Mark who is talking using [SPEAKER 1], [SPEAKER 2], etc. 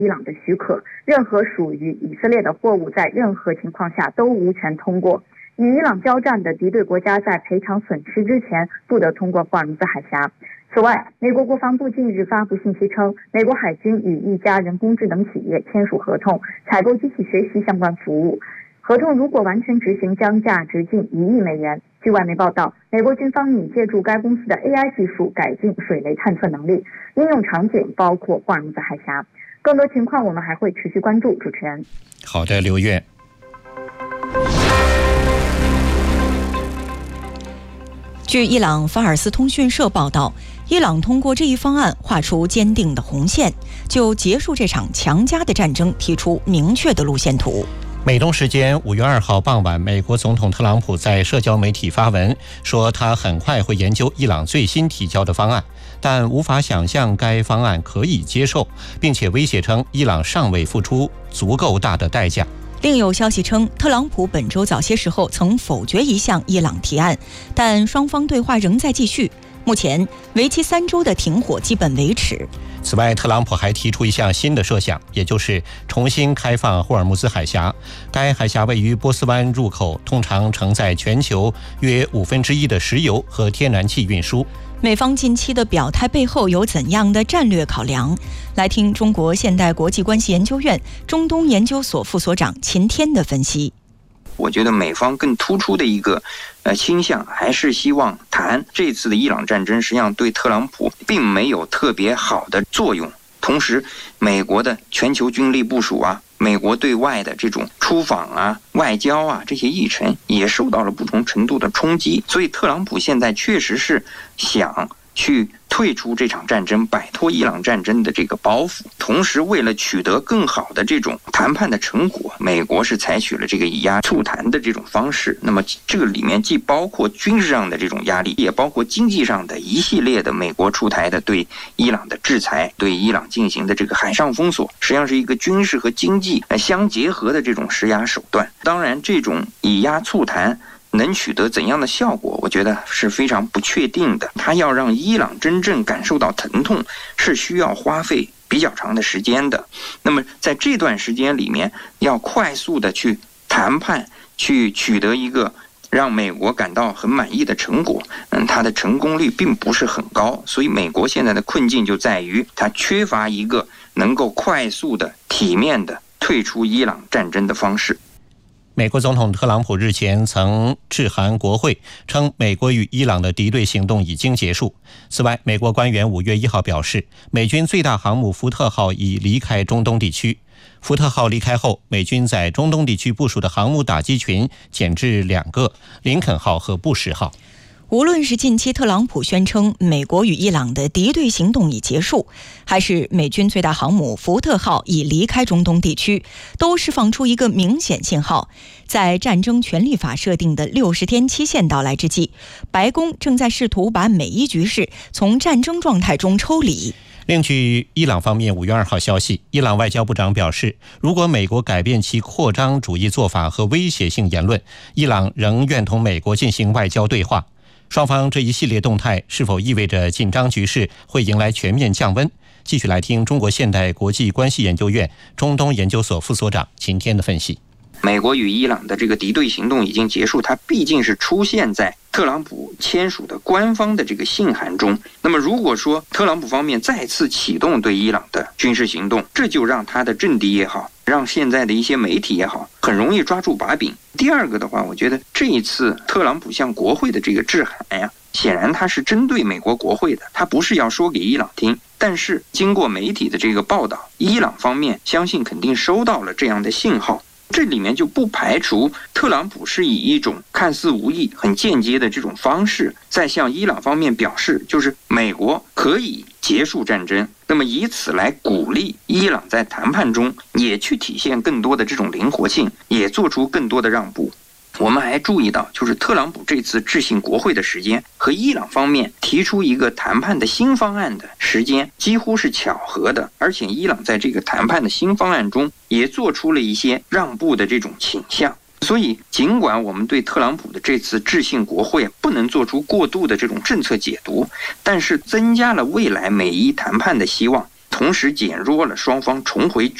[SPEAKER 1] 伊朗的许可，任何属于以色列的货物在任何情况下都无权通过。与伊朗交战的敌对国家在赔偿损失之前不得通过霍尔木兹海峡。此外，美国国防部近日发布信息称，美国海军与一家人工智能企业签署合同，采购机器学习相关服务。合同如果完全执行，将价值近1亿美元。据外媒报道，美国军方拟借助该公司的 AI 技术改进水雷探测能力，应用场景包括霍尔木兹海峡。更多情况我们还会持续关注。主持人，
[SPEAKER 2] 好的，刘月。
[SPEAKER 3] 据伊朗法尔斯通讯社报道，伊朗通过这一方案画出坚定的红线，就结束这场强加的战争提出明确的路线图。
[SPEAKER 2] 美东时间5月2号傍晚，美国总统特朗普在社交媒体发文说，他很快会研究伊朗最新提交的方案，但无法想象该方案可以接受，并且威胁称伊朗尚未付出足够大的代价。
[SPEAKER 3] 另有消息称，特朗普本周早些时候曾否决一项伊朗提案，但双方对话仍在继续。目前，为期3周的停火基本维持。
[SPEAKER 2] 此外，特朗普还提出一项新的设想，也就是重新开放霍尔木兹海峡。该海峡位于波斯湾入口，通常承载全球约1/5的石油和天然气运输。
[SPEAKER 3] 美方近期的表态背后有怎样的战略考量？来听中国现代国际关系研究院中东研究所副所长秦天的分析。
[SPEAKER 4] 我觉得美方更突出的一个倾向还是希望谈这次的伊朗战争，实际上对特朗普并没有特别好的作用。同时，美国的全球军力部署啊，美国对外的这种出访啊、外交啊这些议程也受到了不同程度的冲击。所以，特朗普现在确实是想去退出这场战争，摆脱伊朗战争的这个包袱。同时，为了取得更好的这种谈判的成果，美国是采取了这个以压促谈的这种方式。那么这个里面既包括军事上的这种压力，也包括经济上的一系列的美国出台的对伊朗的制裁，对伊朗进行的这个海上封锁，实际上是一个军事和经济相结合的这种施压手段。当然，这种以压促谈能取得怎样的效果，我觉得是非常不确定的。他要让伊朗真正感受到疼痛，是需要花费比较长的时间的。那么在这段时间里面，要快速的去谈判，去取得一个让美国感到很满意的成果，它的成功率并不是很高。所以美国现在的困境就在于，它缺乏一个能够快速的、体面的退出伊朗战争的方式。
[SPEAKER 2] 美国总统特朗普日前曾致函国会，称美国与伊朗的敌对行动已经结束。此外，美国官员5月1号表示，美军最大航母福特号已离开中东地区。福特号离开后，美军在中东地区部署的航母打击群减至2个，林肯号和布什号。
[SPEAKER 3] 无论是近期特朗普宣称美国与伊朗的敌对行动已结束，还是美军最大航母福特号已离开中东地区，都释放出一个明显信号。在战争权利法设定的60天期限到来之际，白宫正在试图把美伊局势从战争状态中抽离。
[SPEAKER 2] 另据伊朗方面5月2号消息，伊朗外交部长表示，如果美国改变其扩张主义做法和威胁性言论，伊朗仍愿同美国进行外交对话。双方这一系列动态是否意味着紧张局势会迎来全面降温？继续来听中国现代国际关系研究院中东研究所副所长秦天的分析。
[SPEAKER 4] 美国与伊朗的这个敌对行动已经结束，它毕竟是出现在特朗普签署的官方的这个信函中。那么如果说特朗普方面再次启动对伊朗的军事行动，这就让他的政敌也好，让现在的一些媒体也好，很容易抓住把柄。第二个的话，我觉得这一次特朗普向国会的这个致函呀，显然他是针对美国国会的，他不是要说给伊朗听。但是经过媒体的这个报道，伊朗方面相信肯定收到了这样的信号。这里面就不排除特朗普是以一种看似无意、很间接的这种方式，在向伊朗方面表示，就是美国可以结束战争，那么以此来鼓励伊朗在谈判中也去体现更多的这种灵活性，也做出更多的让步。我们还注意到，就是特朗普这次致信国会的时间和伊朗方面提出一个谈判的新方案的时间几乎是巧合的，而且伊朗在这个谈判的新方案中也做出了一些让步的这种倾向。所以尽管我们对特朗普的这次致信国会不能做出过度的这种政策解读，但是增加了未来美伊谈判的希望。 同时减弱了双方重回